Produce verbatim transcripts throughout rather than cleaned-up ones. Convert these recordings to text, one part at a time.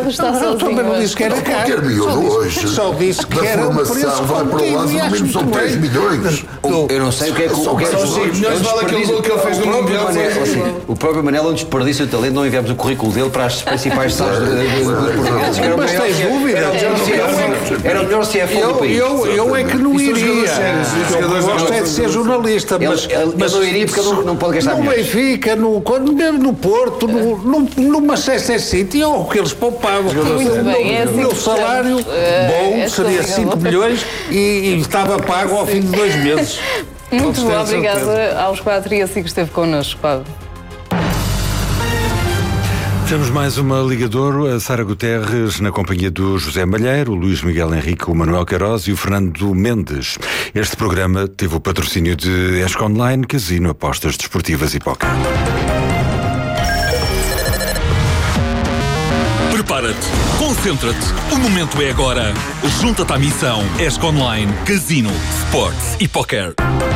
Ricardo está sozinho. Também não disse que era caro. Qualquer miúdo hoje. Só disse que era um preço vai para o lado, no mínimo são três milhões. Eu não sei o que é que o que é Só cinco milhões vale aquele gol que ele fez no Mundial. O próprio Manel é um desperdício de talento, não enviamos o currículo dele para as principais salas dos portugueses. Mas tens dúvida? Era o melhor C F O do país. Eu é que não iria. Eu gosto é de ser jornalista, mas... Mas não iria porque ele não pode gastar no milhões. Benfica, no, mesmo no Porto, no, no, no Manchester City, ou que eles poupavam. Muito bem, é assim. O meu salário bom seria cinco milhões e, e estava pago ao fim de dois meses. Muito bom, obrigada aos quatro e assim que esteve connosco, Pablo. Temos mais uma Ligador, a Sara Guterres, na companhia do José Malheiro, o Luís Miguel Henrique, o Manuel Queiroz e o Fernando Mendes. Este programa teve o patrocínio de Esco Online, Casino, Apostas Desportivas e Póquer. Prepara-te, concentra-te, o momento é agora. Junta-te à missão Esco Online, Casino, Sports e Póquer.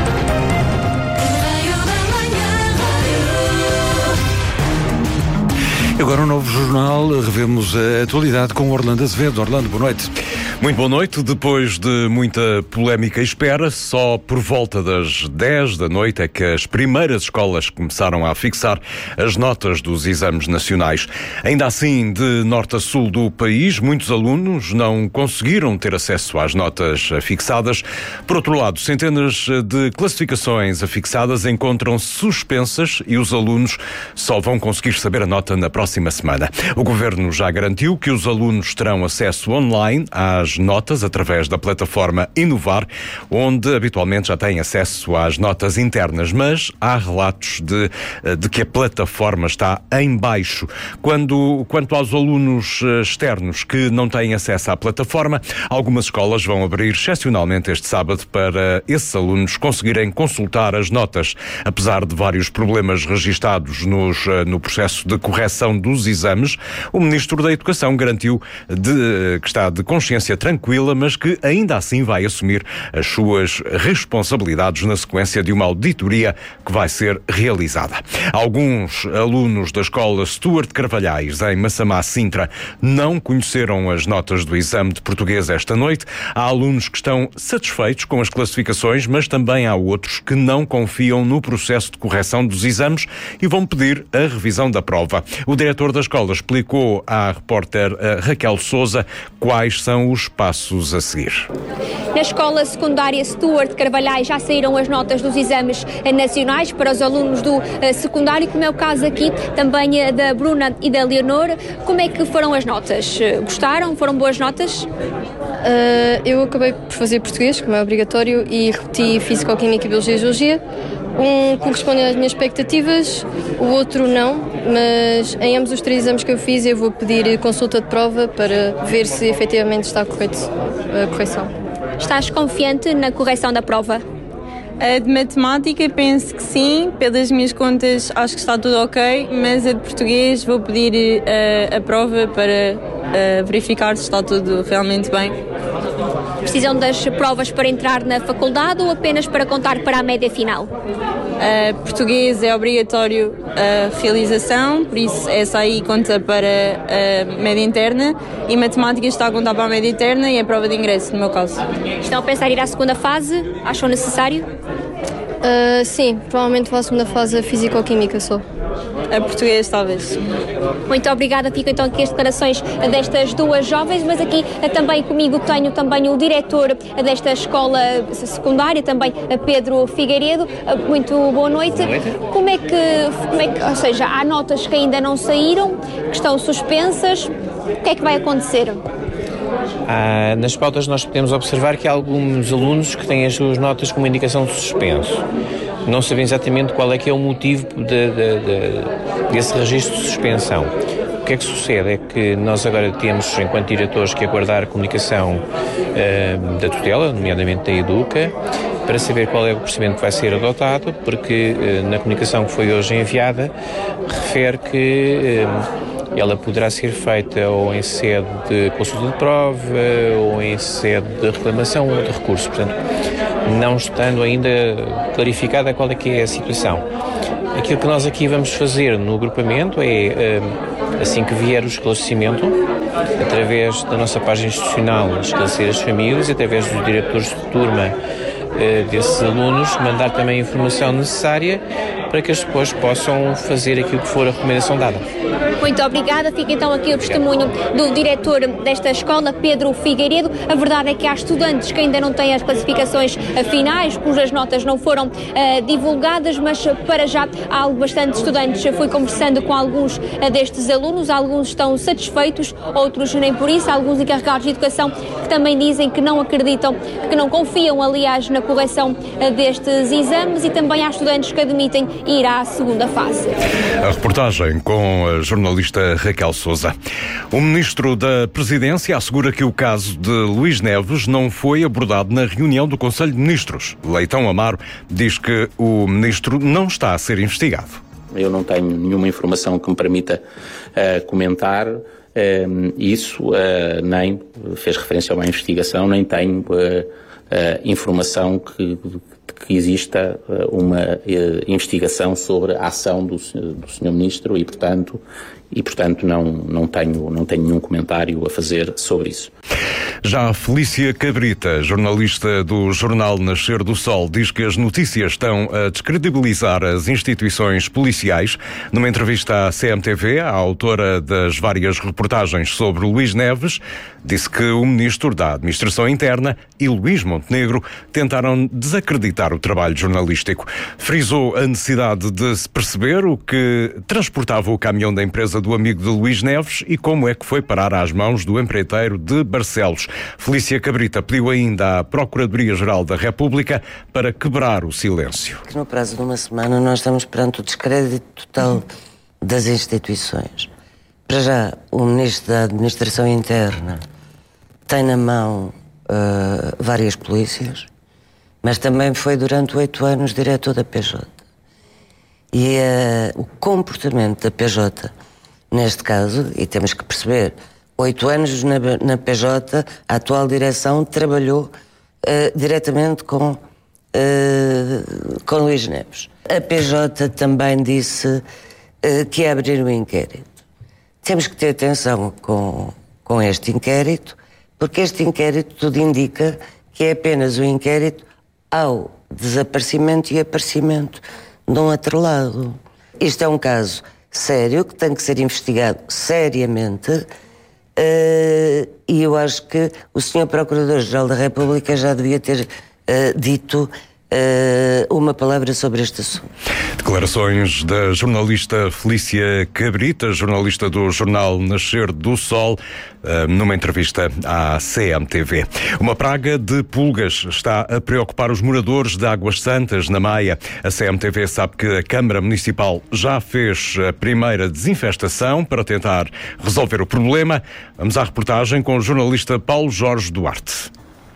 Agora um novo jornal, revemos a atualidade com Orlando Azevedo. Orlando, boa noite. Muito boa noite. Depois de muita polémica e espera, só por volta das dez da noite é que as primeiras escolas começaram a fixar as notas dos exames nacionais. Ainda assim, de norte a sul do país, muitos alunos não conseguiram ter acesso às notas fixadas. Por outro lado, centenas de classificações afixadas encontram-se suspensas e os alunos só vão conseguir saber a nota na próxima semana. O Governo já garantiu que os alunos terão acesso online às notas através da plataforma Inovar, onde habitualmente já têm acesso às notas internas, mas há relatos de, de que a plataforma está em baixo. Quando, quanto aos alunos externos que não têm acesso à plataforma, algumas escolas vão abrir excepcionalmente este sábado para esses alunos conseguirem consultar as notas. Apesar de vários problemas registados nos, no processo de correção dos exames, o Ministro da Educação garantiu de, que está de consciência tranquila, mas que ainda assim vai assumir as suas responsabilidades na sequência de uma auditoria que vai ser realizada. Alguns alunos da escola Stuart Carvalhais, em Massamá, Sintra, não conheceram as notas do exame de português esta noite. Há alunos que estão satisfeitos com as classificações, mas também há outros que não confiam no processo de correção dos exames e vão pedir a revisão da prova. O diretor da escola explicou à repórter Raquel Sousa quais são os passos a seguir. Na escola secundária Stuart Carvalhais já saíram as notas dos exames nacionais para os alunos do secundário, como é o caso aqui também da Bruna e da Leonor. Como é que foram as notas? Gostaram? Foram boas notas? Uh, eu acabei por fazer português, como é obrigatório, e repeti Físico-Química, Biologia e Geologia. Um corresponde às minhas expectativas, o outro não, mas em ambos os três exames que eu fiz eu vou pedir consulta de prova para ver se efetivamente está correto a correção. Estás confiante na correção da prova? A de matemática penso que sim, pelas minhas contas acho que está tudo ok, mas a de português vou pedir uh, a prova para uh, verificar se está tudo realmente bem. Precisam das provas para entrar na faculdade ou apenas para contar para a média final? Uh, português é obrigatório a realização, por isso essa aí conta para a média interna, e matemática está a contar para a média interna e é a prova de ingresso, no meu caso. Estão a pensar em ir à segunda fase? Acham necessário? Uh, sim, provavelmente vou à segunda fase a Físico-Química só. A português, talvez. Muito obrigada. Fico então aqui as declarações destas duas jovens, mas aqui também comigo tenho também o diretor desta escola secundária, também Pedro Figueiredo. Muito boa noite. Boa noite. Como é que, como é que, ou seja, há notas que ainda não saíram, que estão suspensas. O que é que vai acontecer? Ah, nas pautas nós podemos observar que há alguns alunos que têm as suas notas com uma indicação de suspenso. Não sabemos exatamente qual é que é o motivo de, de, de, desse registro de suspensão. O que é que sucede é que nós agora temos, enquanto diretores, que aguardar a comunicação uh, da tutela, nomeadamente da Educa, para saber qual é o procedimento que vai ser adotado, porque uh, na comunicação que foi hoje enviada, refere que uh, ela poderá ser feita ou em sede de consulta de prova, ou em sede de reclamação ou de recurso. Portanto, não estando ainda clarificada qual é que é a situação. Aquilo que nós aqui vamos fazer no agrupamento é, assim que vier o esclarecimento, através da nossa página institucional, esclarecer as famílias e através dos diretores de turma desses alunos, mandar também a informação necessária para que as pessoas possam fazer aquilo que for a recomendação dada. Muito obrigada. Fica então aqui o testemunho do diretor desta escola, Pedro Figueiredo. A verdade é que há estudantes que ainda não têm as classificações finais, cujas notas não foram uh, divulgadas, mas para já há bastante estudantes. Eu fui conversando com alguns uh, destes alunos, alguns estão satisfeitos, outros nem por isso, alguns encarregados de educação que também dizem que não acreditam, que não confiam, aliás, na correção uh, destes exames, e também há estudantes que admitem ir à segunda fase. A reportagem com a jornalista Raquel Sousa. O ministro da Presidência assegura que o caso de Luís Neves não foi abordado na reunião do Conselho de Ministros. Leitão Amaro diz que o ministro não está a ser investigado. Eu não tenho nenhuma informação que me permita uh, comentar uh, isso, uh, nem fez referência a uma investigação, nem tenho uh, uh, informação que, que exista uma uh, investigação sobre a ação do, do senhor Ministro e, portanto, e, portanto não, não, tenho, não tenho nenhum comentário a fazer sobre isso. Já Felícia Cabrita, jornalista do jornal Nascer do Sol, diz que as notícias estão a descredibilizar as instituições policiais. Numa entrevista à C M T V, a autora das várias reportagens sobre Luís Neves disse que o ministro da Administração Interna e Luís Montenegro tentaram desacreditar o trabalho jornalístico. Frisou a necessidade de se perceber o que transportava o caminhão da empresa do amigo de Luís Neves e como é que foi parar às mãos do empreiteiro de Barcelos. Felícia Cabrita pediu ainda à Procuradoria-Geral da República para quebrar o silêncio. No prazo de uma semana nós estamos perante o descrédito total das instituições. Para já, o Ministro da Administração Interna tem na mão uh, várias polícias, mas também foi durante oito anos diretor da P J. E uh, o comportamento da P J, neste caso, e temos que perceber, oito anos na, na P J, a atual direção trabalhou uh, diretamente com, uh, com Luís Neves. A P J também disse uh, que ia abrir um inquérito. Temos que ter atenção com, com este inquérito, porque este inquérito tudo indica que é apenas um inquérito ao desaparecimento e aparecimento de um atrelado. Isto é um caso sério que tem que ser investigado seriamente, uh, e eu acho que o senhor Procurador-Geral da República já devia ter uh, dito Uh, uma palavra sobre este assunto. Declarações da jornalista Felícia Cabrita, jornalista do jornal Nascer do Sol, uh, numa entrevista à C M T V. Uma praga de pulgas está a preocupar os moradores de Águas Santas, na Maia. A C M T V sabe que a Câmara Municipal já fez a primeira desinfestação para tentar resolver o problema. Vamos à reportagem com o jornalista Paulo Jorge Duarte.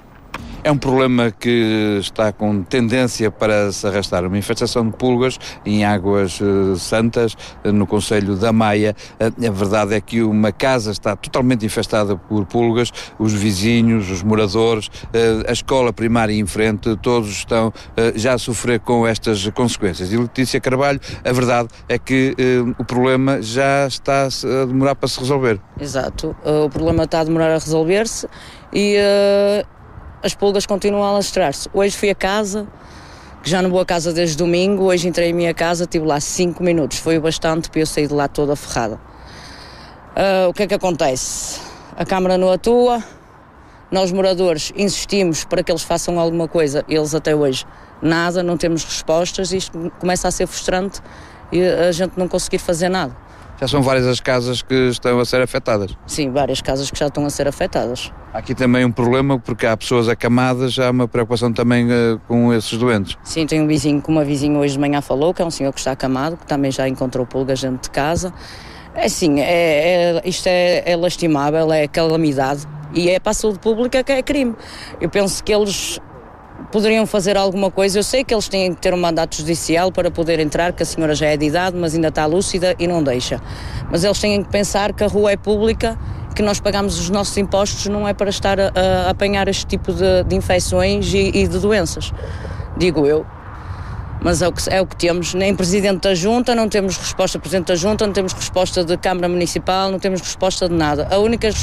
É um problema que está com tendência para se arrastar. Uma infestação de pulgas em Águas uh, Santas, uh, no concelho da Maia. Uh, a verdade é que uma casa está totalmente infestada por pulgas. Os vizinhos, os moradores, uh, a escola primária em frente, todos estão uh, já a sofrer com estas consequências. E Letícia Carvalho, a verdade é que uh, o problema já está a demorar para se resolver. Exato. Uh, o problema está a demorar a resolver-se e... Uh... as pulgas continuam a alastrar-se. Hoje fui a casa, que já não vou a casa desde domingo, hoje entrei em minha casa, estive lá cinco minutos, foi o bastante para eu sair de lá toda ferrada. Uh, o que é que acontece? A Câmara não atua, nós moradores insistimos para que eles façam alguma coisa, eles até hoje nada, não temos respostas, e isto começa a ser frustrante e a gente não conseguir fazer nada. Já são várias as casas que estão a ser afetadas? Sim, várias casas que já estão a ser afetadas. Há aqui também um problema, porque há pessoas acamadas, já há uma preocupação também uh, com esses doentes. Sim, tem um vizinho, como a vizinha hoje de manhã falou, que é um senhor que está acamado, que também já encontrou pulgas dentro de casa. É assim, é, é, isto é, é lastimável, é calamidade, e é para a saúde pública que é crime. Eu penso que eles poderiam fazer alguma coisa. Eu sei que eles têm que ter um mandato judicial para poder entrar, que a senhora já é de idade, mas ainda está lúcida e não deixa. Mas eles têm que pensar que a rua é pública, que nós pagamos os nossos impostos, não é para estar a, a apanhar este tipo de, de infecções e, e de doenças, digo eu. Mas é o, que, é o que temos. Nem Presidente da Junta, não temos resposta do Presidente da Junta, não temos resposta de Câmara Municipal, não temos resposta de nada. A única